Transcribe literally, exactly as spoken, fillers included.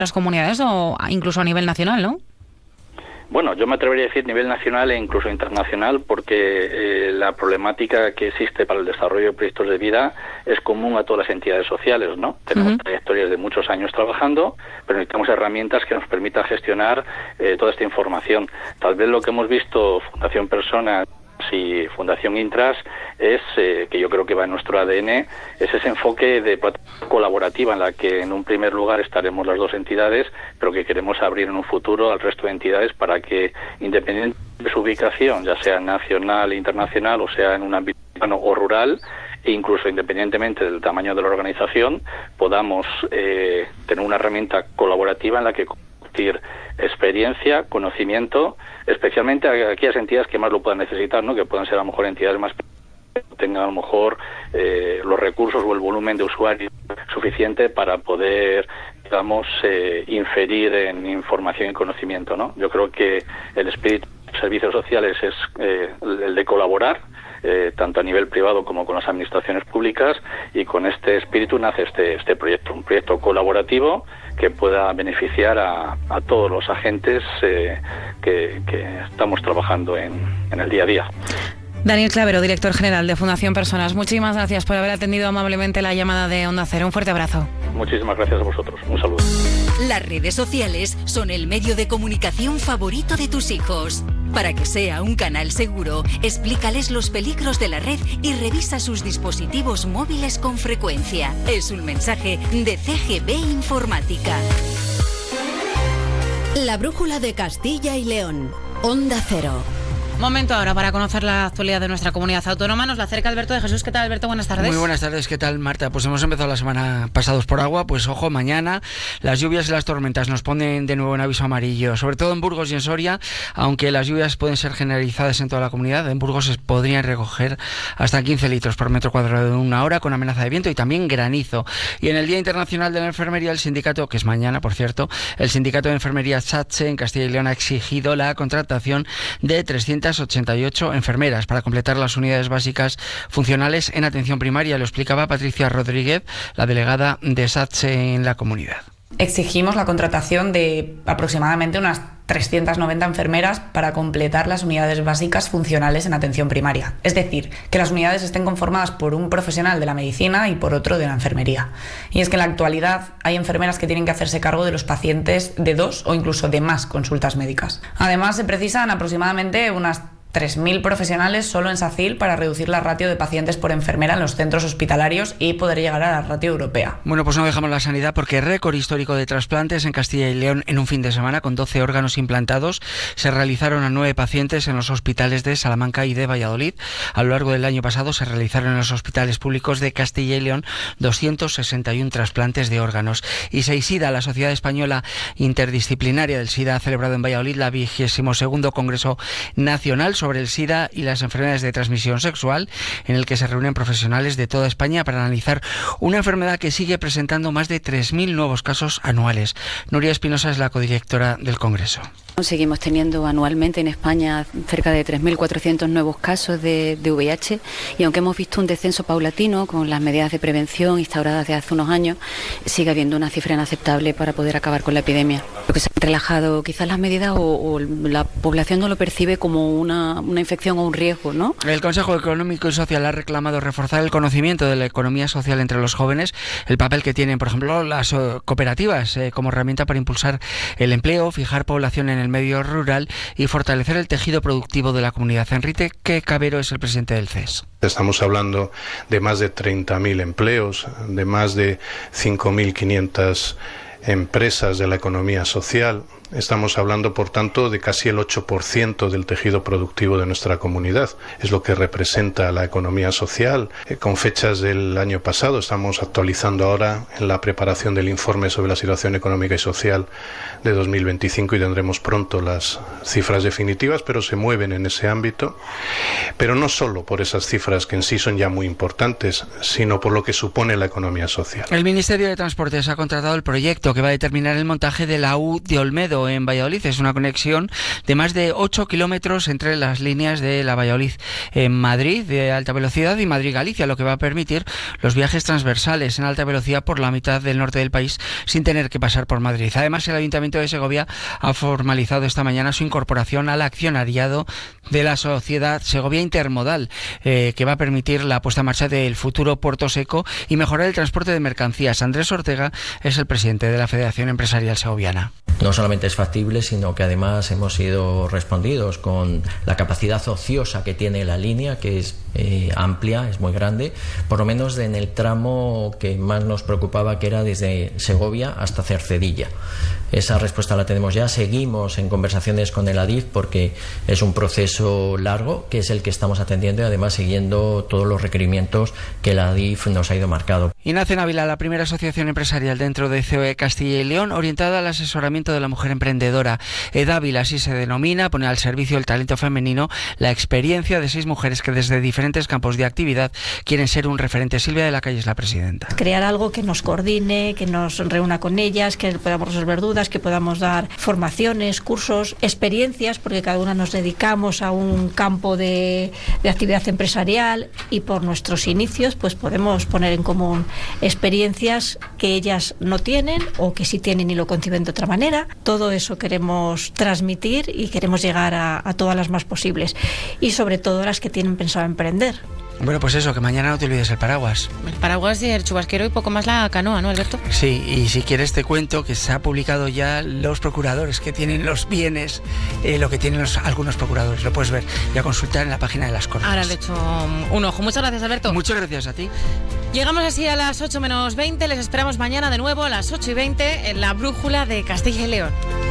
las comunidades o incluso a nivel nacional, ¿no? Bueno, yo me atrevería a decir nivel nacional e incluso internacional, porque eh, la problemática que existe para el desarrollo de proyectos de vida es común a todas las entidades sociales, ¿no? Tenemos uh-huh. trayectorias de muchos años trabajando, pero necesitamos herramientas que nos permitan gestionar eh, toda esta información. Tal vez lo que hemos visto Fundación Personas y Fundación Intras es, eh, que yo creo que va en nuestro A D N, es ese enfoque de plataforma colaborativa en la que en un primer lugar estaremos las dos entidades, pero que queremos abrir en un futuro al resto de entidades para que, independientemente de su ubicación, ya sea nacional, internacional, o sea en un ámbito urbano o rural, e incluso independientemente del tamaño de la organización, podamos eh, tener una herramienta colaborativa en la que compartir experiencia, conocimiento, especialmente a aquellas entidades que más lo puedan necesitar, ¿no? Que puedan ser a lo mejor entidades más pequeñas, que tengan a lo mejor eh, los recursos o el volumen de usuarios suficiente para poder, digamos, eh, inferir en información y conocimiento, ¿no? Yo creo que el espíritu de servicios sociales es eh, el de colaborar, Eh, tanto a nivel privado como con las administraciones públicas, y con este espíritu nace este, este proyecto, un proyecto colaborativo que pueda beneficiar a, a todos los agentes eh, que, que estamos trabajando en, en el día a día. Daniel Clavero, director general de Fundación Personas, muchísimas gracias por haber atendido amablemente la llamada de Onda Cero. Un fuerte abrazo. Muchísimas gracias a vosotros. Un saludo. Las redes sociales son el medio de comunicación favorito de tus hijos. Para que sea un canal seguro, explícales los peligros de la red y revisa sus dispositivos móviles con frecuencia. Es un mensaje de C G B Informática. La brújula de Castilla y León. Onda Cero. Momento ahora para conocer la actualidad de nuestra comunidad autónoma. Nos la acerca Alberto de Jesús. ¿Qué tal, Alberto? Buenas tardes. Muy buenas tardes. ¿Qué tal, Marta? Pues hemos empezado la semana pasados por agua. Pues ojo, mañana las lluvias y las tormentas nos ponen de nuevo en aviso amarillo, sobre todo en Burgos y en Soria, aunque las lluvias pueden ser generalizadas en toda la comunidad. En Burgos se podrían recoger hasta quince litros por metro cuadrado en una hora, con amenaza de viento y también granizo. Y en el Día Internacional de la Enfermería, el sindicato, que es mañana, por cierto, el sindicato de enfermería SATSE en Castilla y León ha exigido la contratación de trescientas ochenta y ocho enfermeras para completar las unidades básicas funcionales en atención primaria. Lo explicaba Patricia Rodríguez, la delegada de SATSE en la comunidad. Exigimos la contratación de aproximadamente unas trescientas noventa enfermeras para completar las unidades básicas funcionales en atención primaria. Es decir, que las unidades estén conformadas por un profesional de la medicina y por otro de la enfermería. Y es que en la actualidad hay enfermeras que tienen que hacerse cargo de los pacientes de dos o incluso de más consultas médicas. Además, se precisan aproximadamente unas tres mil profesionales solo en SACIL para reducir la ratio de pacientes por enfermera en los centros hospitalarios y poder llegar a la ratio europea. Bueno, pues no dejamos la sanidad porque récord histórico de trasplantes en Castilla y León en un fin de semana, con doce órganos implantados. Se realizaron a nueve pacientes en los hospitales de Salamanca y de Valladolid. A lo largo del año pasado se realizaron en los hospitales públicos de Castilla y León doscientos sesenta y uno trasplantes de órganos. Y SEISIDA, la Sociedad Española Interdisciplinaria del SIDA, ha celebrado en Valladolid la vigésimo segundo Congreso Nacional sobre el SIDA y las enfermedades de transmisión sexual, en el que se reúnen profesionales de toda España para analizar una enfermedad que sigue presentando más de tres mil nuevos casos anuales. Nuria Espinosa es la codirectora del Congreso. Seguimos teniendo anualmente en España cerca de tres mil cuatrocientos nuevos casos de, de V I H, y aunque hemos visto un descenso paulatino con las medidas de prevención instauradas desde hace unos años, sigue habiendo una cifra inaceptable para poder acabar con la epidemia. Lo que se han relajado quizás las medidas o, o la población no lo percibe como una, una infección o un riesgo, ¿no? El Consejo Económico y Social ha reclamado reforzar el conocimiento de la economía social entre los jóvenes, el papel que tienen, por ejemplo, las cooperativas eh, como herramienta para impulsar el empleo, fijar población en el medio rural y fortalecer el tejido productivo de la comunidad. Enrique Cabero es el presidente del C E S. Estamos hablando de más de treinta mil empleos, de más de cinco mil quinientas empresas de la economía social. Estamos hablando, por tanto, de casi el ocho por ciento del tejido productivo de nuestra comunidad. Es lo que representa la economía social. Eh, con fechas del año pasado, estamos actualizando ahora en la preparación del informe sobre la situación económica y social de dos mil veinticinco, y tendremos pronto las cifras definitivas, pero se mueven en ese ámbito. Pero no solo por esas cifras, que en sí son ya muy importantes, sino por lo que supone la economía social. El Ministerio de Transportes ha contratado el proyecto que va a determinar el montaje de la U de Olmedo, Toledo en Valladolid. Es una conexión de más de ocho kilómetros entre las líneas de la Valladolid en Madrid de alta velocidad y Madrid-Galicia, lo que va a permitir los viajes transversales en alta velocidad por la mitad del norte del país sin tener que pasar por Madrid. Además, el Ayuntamiento de Segovia ha formalizado esta mañana su incorporación al accionariado de la sociedad Segovia Intermodal, eh, que va a permitir la puesta en marcha del futuro puerto seco y mejorar el transporte de mercancías. Andrés Ortega es el presidente de la Federación Empresarial Segoviana. No solamente es factible, sino que además hemos sido respondidos con la capacidad ociosa que tiene la línea, que es eh, amplia, es muy grande, por lo menos en el tramo que más nos preocupaba, que era desde Segovia hasta Cercedilla. Esa respuesta la tenemos ya. Seguimos en conversaciones con el Adif porque es un proceso largo, que es el que estamos atendiendo y además siguiendo todos los requerimientos que el Adif nos ha ido marcado. INACEN Ávila, la primera asociación empresarial dentro de C O E Castilla y León, orientada al asesoramiento de la mujer emprendedora. EDAVIL, así se denomina, pone al servicio del talento femenino la experiencia de seis mujeres que desde diferentes campos de actividad quieren ser un referente. Silvia de la Calle es la presidenta. Crear algo que nos coordine, que nos reúna con ellas, que podamos resolver dudas, que podamos dar formaciones, cursos, experiencias, porque cada una nos dedicamos a un campo de, de actividad empresarial y por nuestros inicios pues podemos poner en común experiencias que ellas no tienen o que sí tienen y lo conciben de otra manera. Todo eso queremos transmitir y queremos llegar a, a todas las más posibles y sobre todo las que tienen pensado emprender. Bueno, pues eso, que mañana no te olvides el paraguas. El paraguas y el chubasquero y poco más la canoa, ¿no, Alberto? Sí, y si quieres te cuento que se ha publicado ya los procuradores que tienen los bienes, eh, lo que tienen los, algunos procuradores. Lo puedes ver y a consultar en la página de las Cortes. Ahora le echo un ojo. Muchas gracias, Alberto. Muchas gracias a ti. Llegamos así a las ocho menos veinte. Les esperamos mañana de nuevo a las ocho y veinte en la Brújula de Castilla y León.